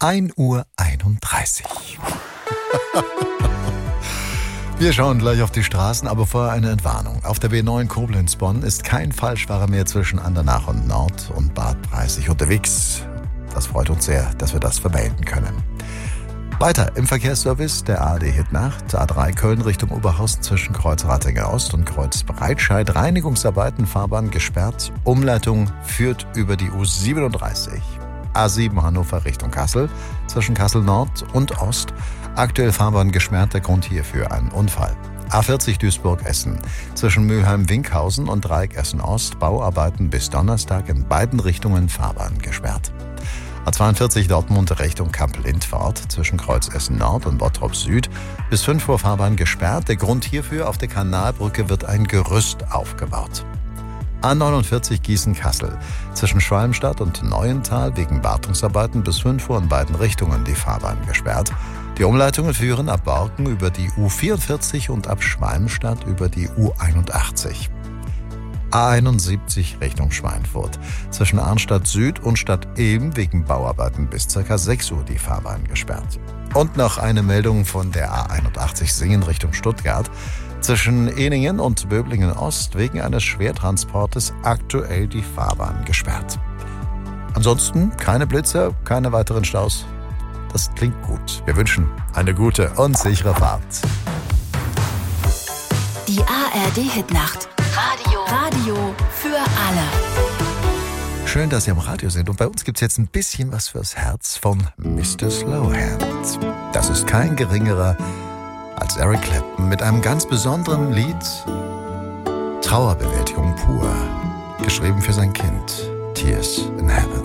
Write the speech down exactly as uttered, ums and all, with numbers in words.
ein Uhr einunddreißig. Wir schauen gleich auf die Straßen, aber vorher eine Entwarnung. Auf der B neun Koblenz-Bonn ist kein Falschfahrer mehr zwischen Andernach und Nord und Bad Preissig unterwegs. Das freut uns sehr, dass wir das vermelden können. Weiter im Verkehrsservice der A R D Hit-Nacht. A drei Köln Richtung Oberhausen zwischen Kreuz Rattinger Ost und Kreuz Breitscheid. Reinigungsarbeiten, Fahrbahn gesperrt. Umleitung führt über die U siebenunddreißig. A sieben Hannover Richtung Kassel zwischen Kassel Nord und Ost. Aktuell Fahrbahn gesperrt, der Grund hierfür ein Unfall. A vierzig Duisburg-Essen zwischen Mülheim-Winkhausen und Dreieck Essen-Ost. Bauarbeiten bis Donnerstag in beiden Richtungen, Fahrbahn gesperrt. A zweiundvierzig Dortmund Richtung Kappel-Lindfort zwischen Kreuz Essen-Nord und Bottrop Süd. Bis fünf Uhr Fahrbahn gesperrt. Der Grund hierfür: auf der Kanalbrücke wird ein Gerüst aufgebaut. A neunundvierzig Gießen-Kassel zwischen Schwalmstadt und Neuental wegen Wartungsarbeiten bis fünf Uhr in beiden Richtungen die Fahrbahn gesperrt. Die Umleitungen führen ab Borken über die U vierundvierzig und ab Schwalmstadt über die U einundachtzig. A einundsiebzig Richtung Schweinfurt zwischen Arnstadt Süd und Stadt Ilm wegen Bauarbeiten bis ca. sechs Uhr die Fahrbahn gesperrt. Und noch eine Meldung von der A einundachtzig Singen Richtung Stuttgart. Zwischen Ehningen und Böblingen Ost wegen eines Schwertransportes aktuell die Fahrbahn gesperrt. Ansonsten keine Blitzer, keine weiteren Staus. Das klingt gut. Wir wünschen eine gute und sichere Fahrt. Die A R D Hit-Nacht. Radio. Radio für alle. Schön, dass Sie am Radio sind. Und bei uns gibt es jetzt ein bisschen was fürs Herz von Mister Slowhand. Das ist kein geringerer als Eric Clapton mit einem ganz besonderen Lied. Trauerbewältigung pur. Geschrieben für sein Kind. Tears in Heaven.